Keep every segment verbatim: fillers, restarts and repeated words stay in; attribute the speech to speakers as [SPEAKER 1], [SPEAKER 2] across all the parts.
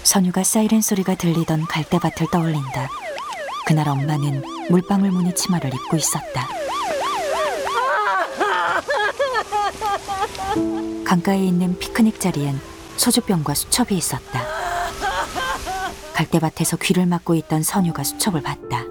[SPEAKER 1] 선유가 사이렌 소리가 들리던 갈대밭을 떠올린다. 그날 엄마는 물방울 무늬 치마를 입고 있었다. 강가에 있는 피크닉 자리엔 소주병과 수첩이 있었다. 갈대밭에서 귀를 막고 있던 선유가 수첩을 봤다.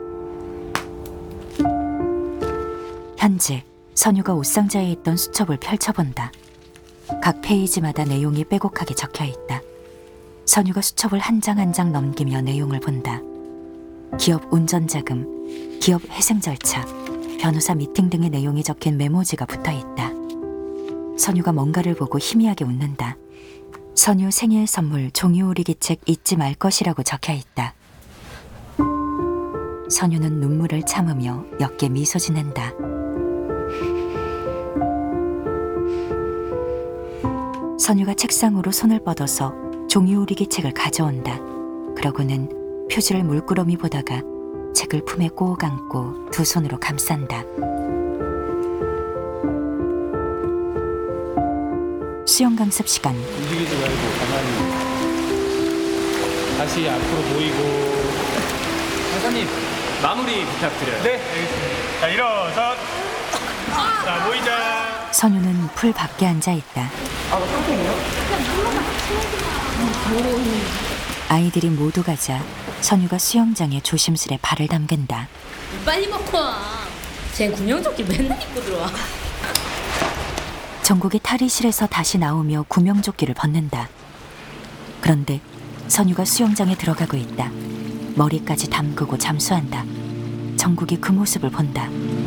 [SPEAKER 1] 현재 선유가 옷상자에 있던 수첩을 펼쳐본다. 각 페이지마다 내용이 빼곡하게 적혀있다. 선유가 수첩을 한 장 한 장 넘기며 내용을 본다. 기업 운전자금, 기업 회생 절차, 변호사 미팅 등의 내용이 적힌 메모지가 붙어있다. 선유가 뭔가를 보고 희미하게 웃는다. 선유 생일 선물 종이오리기책 잊지 말 것이라고 적혀있다. 선유는 눈물을 참으며 옅게 미소 짓는다. 선유가 책상으로 손을 뻗어서 종이오리기책을 가져온다. 그러고는 표지를 물끄러미 보다가 책을 품에 꼭 안고 두 손으로 감싼다. 수영 강습 시간.
[SPEAKER 2] 움직이지 말고 가만히 다시 앞으로 보이고. 강사님 마무리 부탁드려요.
[SPEAKER 3] 네, 알겠습니다. 자, 일어서. 자, 모이자.
[SPEAKER 1] 선유는 풀 밖에 앉아있다.
[SPEAKER 3] 아, 선생님이요?
[SPEAKER 1] 아이들이 모두 가자 선유가 수영장에 조심스레 발을 담근다.
[SPEAKER 4] 빨리 먹고 와. 쟤 구명조끼 맨날 입고 들어와.
[SPEAKER 1] 정국이 탈의실에서 다시 나오며 구명조끼를 벗는다. 그런데 선유가 수영장에 들어가고 있다. 머리까지 담그고 잠수한다. 정국이 그 모습을 본다.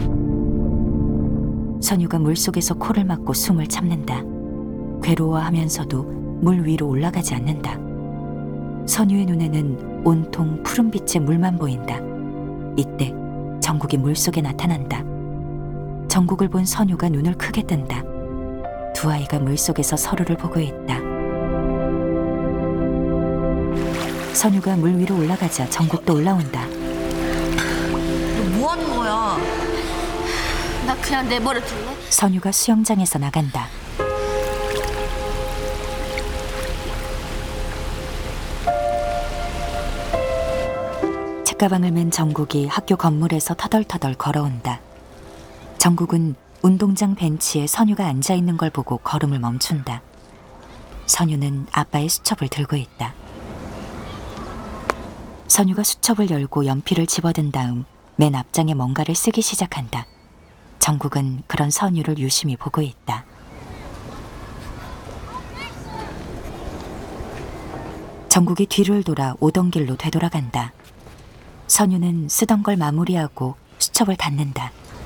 [SPEAKER 1] 선유가 물속에서 코를 막고 숨을 참는다. 괴로워하면서도 물 위로 올라가지 않는다. 선유의 눈에는 온통 푸른빛의 물만 보인다. 이때 정국이 물속에 나타난다. 정국을 본 선유가 눈을 크게 뜬다. 두 아이가 물속에서 서로를 보고 있다. 선유가 물 위로 올라가자 정국도 올라온다.
[SPEAKER 4] 너 뭐하는 거야? 나 그냥 내버려둘래?
[SPEAKER 1] 선유가 수영장에서 나간다. 책가방을 맨 정국이 학교 건물에서 터덜터덜 걸어온다. 정국은 운동장 벤치에 선유가 앉아있는 걸 보고 걸음을 멈춘다. 선유는 아빠의 수첩을 들고 있다. 선유가 수첩을 열고 연필을 집어든 다음 맨 앞장에 뭔가를 쓰기 시작한다. 정국은 그런 선유를 유심히 보고 있다. 정국이 뒤를 돌아 오던 길로 되돌아간다. 선유는 쓰던 걸 마무리하고 수첩을 닫는다.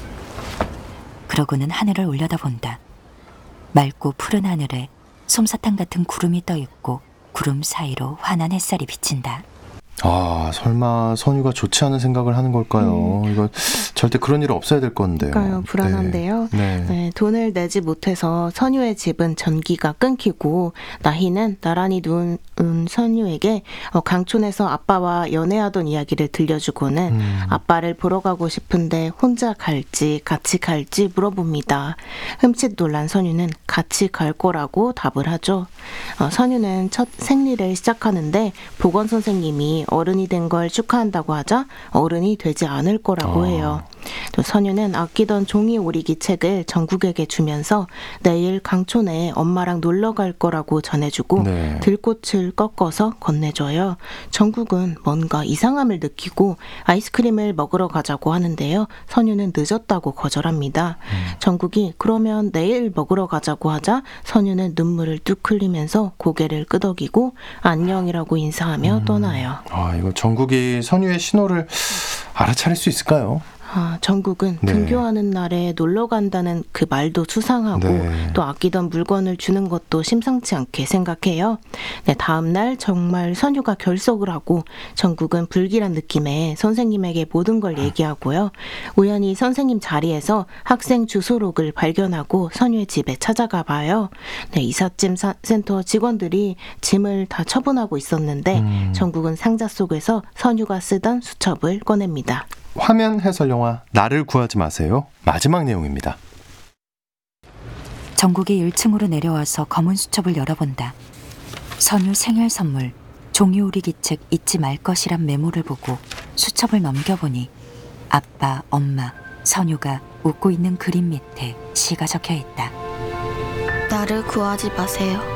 [SPEAKER 1] 그러고는 하늘을 올려다본다. 맑고 푸른 하늘에 솜사탕 같은 구름이 떠있고 구름 사이로 환한 햇살이 비친다.
[SPEAKER 5] 아, 설마 선유가 좋지 않은 생각을 하는 걸까요? 음. 이거 절대 그런 일은 없어야 될 건데요.
[SPEAKER 6] 그러니까요. 불안한데요.
[SPEAKER 5] 네. 네.
[SPEAKER 6] 네, 돈을 내지 못해서 선유의 집은 전기가 끊기고 나희는 나란히 누운 선유에게 강촌에서 아빠와 연애하던 이야기를 들려주고는 음. 아빠를 보러 가고 싶은데 혼자 갈지 같이 갈지 물어봅니다. 흠칫 놀란 선유는 같이 갈 거라고 답을 하죠. 어, 선유는 첫 생리를 시작하는데 보건 선생님이 어른이 된 걸 축하한다고 하자 어른이 되지 않을 거라고 어. 해요. 또 선유는 아끼던 종이 오리기 책을 정국에게 주면서 내일 강촌에 엄마랑 놀러 갈 거라고 전해주고 네. 들꽃을 꺾어서 건네줘요. 정국은 뭔가 이상함을 느끼고 아이스크림을 먹으러 가자고 하는데요. 선유는 늦었다고 거절합니다. 음. 정국이 그러면 내일 먹으러 가자고 하자 선유는 눈물을 뚝 흘리면서 고개를 끄덕이고 안녕이라고 인사하며 음. 떠나요.
[SPEAKER 5] 아, 이거 정국이 선유의 신호를 알아차릴 수 있을까요?
[SPEAKER 6] 아, 정국은 네. 등교하는 날에 놀러 간다는 그 말도 수상하고 네. 또 아끼던 물건을 주는 것도 심상치 않게 생각해요. 네, 다음 날 정말 선유가 결석을 하고 정국은 불길한 느낌에 선생님에게 모든 걸 얘기하고요. 우연히 선생님 자리에서 학생 주소록을 발견하고 선유의 집에 찾아가 봐요. 네, 이삿짐 사, 센터 직원들이 짐을 다 처분하고 있었는데 음. 정국은 상자 속에서 선유가 쓰던 수첩을 꺼냅니다.
[SPEAKER 5] 화면 해설 영화 나를 구하지 마세요. 마지막 내용입니다.
[SPEAKER 1] 정국이 일 층으로 내려와서 검은 수첩을 열어본다. 선유 생일 선물 종이오리기책 잊지 말 것이란 메모를 보고 수첩을 넘겨보니 아빠, 엄마, 선유가 웃고 있는 그림 밑에 시가 적혀 있다.
[SPEAKER 7] 나를 구하지 마세요.